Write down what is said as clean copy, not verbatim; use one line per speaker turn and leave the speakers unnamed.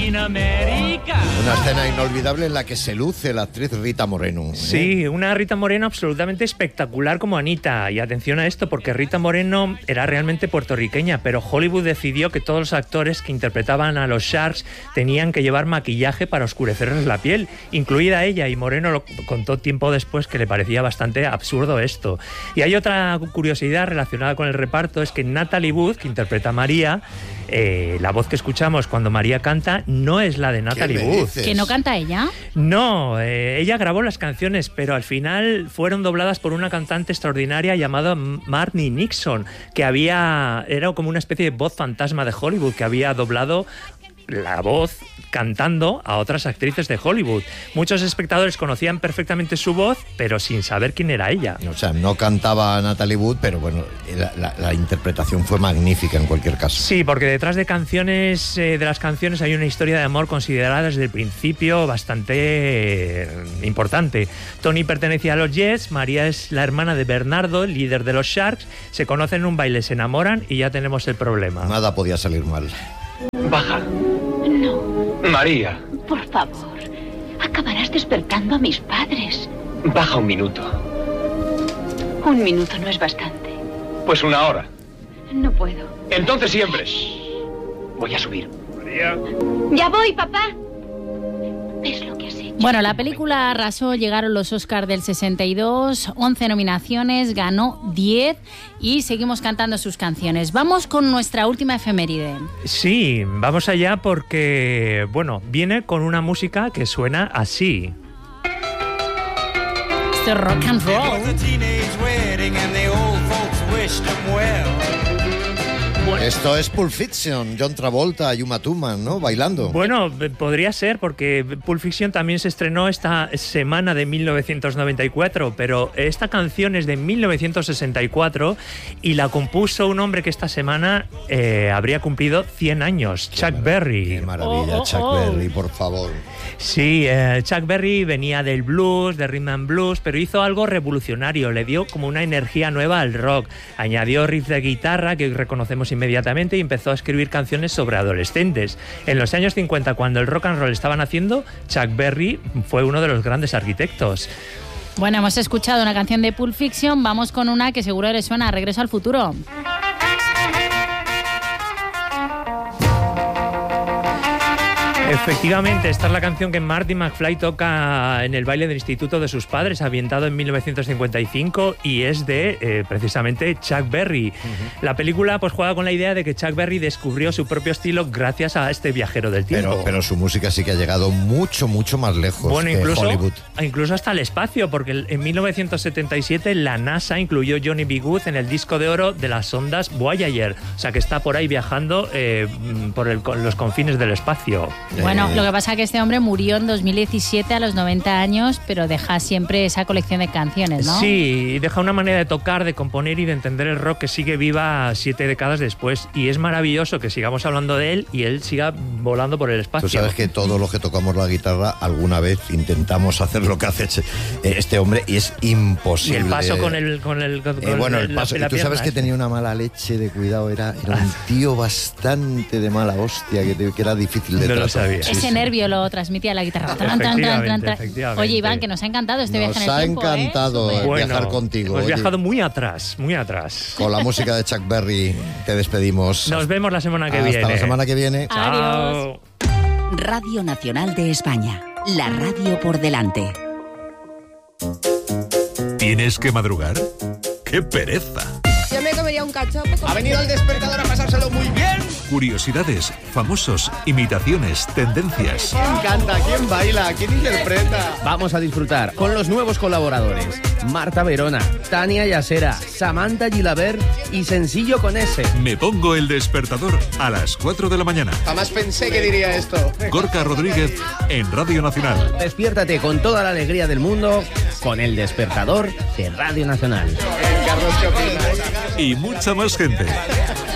in America.
Una escena inolvidable en la que se luce la actriz Rita Moreno.
Sí, una Rita Moreno absolutamente espectacular como Anita. Y atención a esto, porque Rita Moreno era realmente puertorriqueña, pero Hollywood decidió que todos los actores que interpretaban a los Sharks tenían que llevar maquillaje para oscurecerles la piel, incluida ella, y Moreno lo contó tiempo después que le parecía bastante absurdo esto. Y hay otra curiosidad relacionada con el reparto, es que Natalie Wood, que interpreta a María, la voz que escuchamos cuando María canta no es la de Natalie Wood.
¿Que no canta ella?
No, ella grabó las canciones, pero al final fueron dobladas por una cantante extraordinaria llamada Marnie Nixon, que era como una especie de voz fantasma de Hollywood, que había doblado la voz cantando a otras actrices de Hollywood. Muchos espectadores conocían perfectamente su voz, pero sin saber quién era ella.
O sea, no cantaba Natalie Wood, pero bueno, la interpretación fue magnífica en cualquier caso.
Sí, porque detrás de las canciones hay una historia de amor considerada desde el principio bastante importante. Tony pertenecía a los Jets, María es la hermana de Bernardo, el líder de los Sharks, se conocen en un baile, se enamoran y ya tenemos el problema.
Nada podía salir mal.
Baja.
No.
María.
Por favor, acabarás despertando a mis padres.
Baja un minuto.
Un minuto no es bastante.
Pues una hora.
No puedo.
Entonces siempre. Voy a subir. María.
Ya voy, papá. ¿Ves lo que has hecho?
Bueno, la película arrasó, llegaron los Oscars del 62, 11 nominaciones, ganó 10 y seguimos cantando sus canciones. Vamos con nuestra última efeméride.
Sí, vamos allá porque, bueno, viene con una música que suena así.
Esto es rock and roll.
Esto es Pulp Fiction, John Travolta y Uma Thurman, ¿no? Bailando.
Bueno, podría ser, porque Pulp Fiction también se estrenó esta semana de 1994, pero esta canción es de 1964 y la compuso un hombre que esta semana habría cumplido 100 años, Chuck Berry.
Qué maravilla, Chuck Berry, por favor.
Sí, Chuck Berry venía del blues, de rhythm and blues, pero hizo algo revolucionario, le dio como una energía nueva al rock, añadió riffs de guitarra que reconocemos inmediatamente y empezó a escribir canciones sobre adolescentes. En los años 50, cuando el rock and roll estaba naciendo, Chuck Berry fue uno de los grandes arquitectos.
Bueno, hemos escuchado una canción de Pulp Fiction, vamos con una que seguro le suena, Regreso al futuro.
Efectivamente, esta es la canción que Marty McFly toca en el baile del instituto de sus padres, ambientado en 1955, y es de precisamente Chuck Berry. Uh-huh. La película pues juega con la idea de que Chuck Berry descubrió su propio estilo gracias a este viajero del tiempo.
Pero su música sí que ha llegado mucho, mucho más lejos que Hollywood.
Incluso hasta el espacio, porque en 1977 la NASA incluyó Johnny B. Good en el disco de oro de las sondas Voyager. O sea que está por ahí viajando por los confines del espacio.
Bueno, lo que pasa es que este hombre murió en 2017 a los 90 años, pero deja siempre esa colección de canciones, ¿no?
Sí, deja una manera de tocar, de componer y de entender el rock que sigue viva 7 décadas después. Y es maravilloso que sigamos hablando de él y él siga volando por el espacio.
Tú sabes que todos los que tocamos la guitarra alguna vez intentamos hacer lo que hace este hombre y es imposible.
Y el paso con
el paso. Y tú sabes que tenía una mala leche de cuidado, era un tío bastante de mala hostia, que era difícil de tratar.
Ese nervio lo transmitía la guitarra.
Efectivamente.
Oye, Iván, que nos ha encantado este viaje en el tiempo.
Nos ha encantado viajar contigo.
Hemos viajado muy atrás, muy atrás.
Con la música de Chuck Berry te despedimos.
Nos vemos la semana que viene.
Hasta la semana que viene.
Adiós.
Radio Nacional de España. La radio por delante.
¿Tienes que madrugar? ¡Qué pereza!
Yo me comería un cachopo.
Ha venido el despertador a pasárselo muy bien.
Curiosidades, famosos, imitaciones, tendencias.
¿Quién canta? ¿Quién baila? ¿Quién interpreta?
Vamos a disfrutar con los nuevos colaboradores. Marta Verona, Tania Yasera, Samantha Gilabert y Sencillo con S.
Me pongo el despertador a las 4 de la mañana.
Jamás pensé que diría esto.
Gorka Rodríguez en Radio Nacional.
Despiértate con toda la alegría del mundo con el despertador de Radio Nacional.
Carlos, ¿qué opinas?
Y mucha más gente.